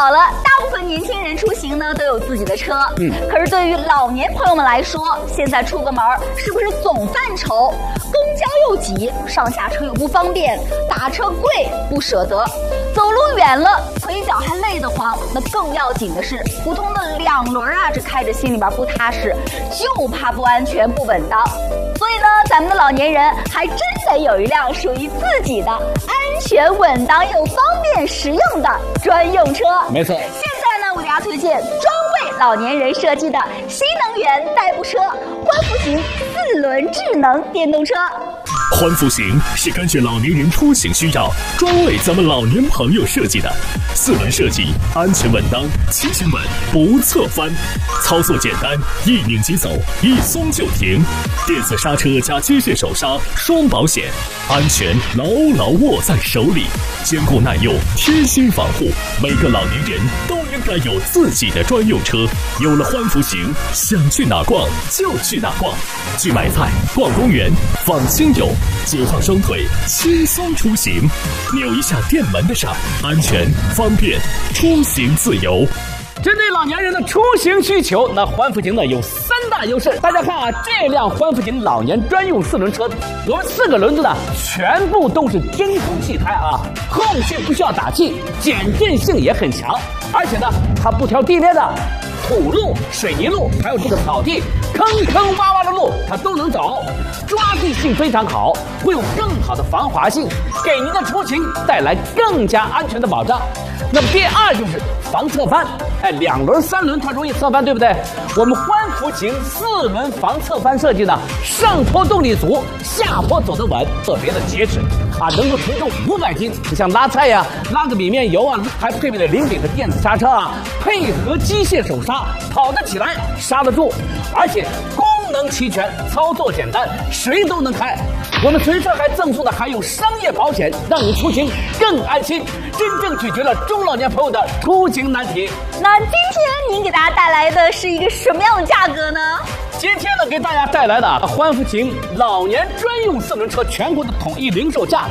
好了，大部分年轻人出行呢都有自己的车，可是对于老年朋友们来说，现在出个门是不是总犯愁？公交又挤，上下车又不方便，打车贵不舍得，走路远了腿脚还累得慌。那更要紧的是，普通的2轮啊，这开着心里边不踏实，就怕不安全不稳当。所以呢，咱们的老年人还真得有一辆属于自己的安全稳当又方便实用的专用车。 没错。 现在呢，我给大家推荐专为老年人设计的新能源代步车欢福行4轮智能电动车。 欢福行是根据老年人出行需要，专为咱们老年朋友设计的4轮设计，安全稳当，骑行稳，不侧翻，操作简单，一拧即走，一松就停，电子刹车加机械手刹，双保险，安全牢牢握在手里，坚固耐用，贴心防护。每个老年人都应该有自己的专用车。有了欢福行，想去哪逛就去哪逛，去买菜、逛公园、访亲友，解放双腿，轻松出行。扭一下电门的刹，安全方便，出行自由。 针对老年人的出行需求，那欢福行呢有3大优势。大家看啊，这辆欢福行老年专用4轮车，我们4个轮子呢全部都是真空气胎啊，后续不需要打气，减震性也很强，而且呢它不挑地面的。土路、水泥路，还有这个草地，坑坑洼洼的路，它都能走，抓地性非常好，会有更好的防滑性，给您的出行带来更加安全的保障。那么第2就是防侧翻，2轮、3轮它容易侧翻，对不对？我们欢福行4轮防侧翻设计呢，上坡动力足，下坡走得稳，特别的结实啊，能够承重500斤。像拉菜呀、拉个米面油啊，还配备了灵敏的电子刹车啊，配合机械手刹，跑得起来，刹得住，而且功能齐全，操作简单，谁都能开。我们随车还赠送的还有商业保险，让你出行更安心，真正解决了中老年朋友的出行难题。 那今天您给大家带来的是一个什么样的价格呢？ 今天呢，给大家带来的欢福行老年专用4轮车全国的统一零售价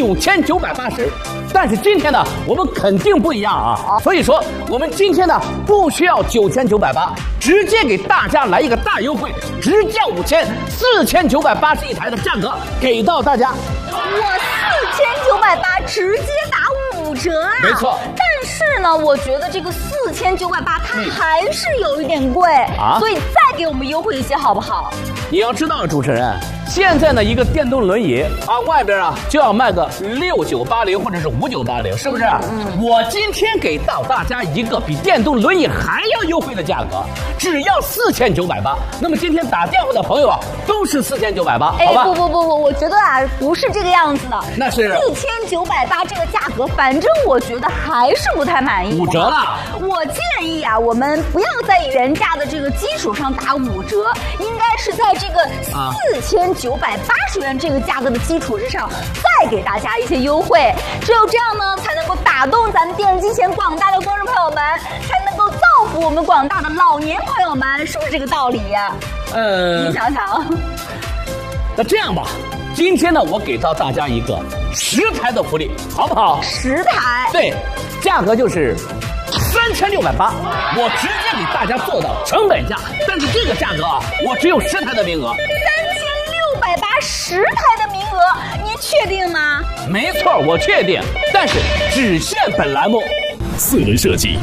9980，但是今天呢，我们肯定不一样啊！所以说，我们今天呢不需要9980，直接给大家来一个大优惠，直降5000，4980一台的价格给到大家。 我4980直接打5折啊！ 没错。 但是呢，我觉得这个4980它还是有一点贵啊，所以再给我们优惠一些好不好？ 你要知道，主持人，现在呢一个电动轮椅啊，外边啊就要卖个6980或者是5980，是不是？我今天给到大家一个比电动轮椅还要优惠的价格，只要4980。那么今天打电话的朋友啊，都是4980，好吧？ 不，我觉得啊不是这个样子的。 那是 4980这个价格，反正我觉得还是不太满意。 5折了。我建议啊，我们不要在原价的这个基础上打5折，应该是在这个4980元这个价格的基础之上，再给大家一些优惠。只有这样呢，才能够打动咱们电视机前广大的观众朋友们，才能够造福我们广大的老年朋友们，是不是这个道理呀？你想想。 那这样吧，今天呢，我给到大家一个10台的福利，好不好 ？10台。对， 价格就是3680，我直接给大家做到成本价，但是这个价格啊，我只有10台的名额。 3680，10台的名额，您确定吗？ 没错，我确定，但是只限本栏目。 4轮设计，